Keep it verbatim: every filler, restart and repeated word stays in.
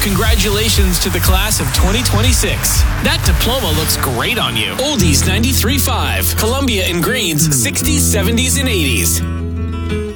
Congratulations to the class of twenty twenty-six. That diploma looks great on you. Oldies ninety-three point five. Columbia and Greens, sixties, seventies, and eighties.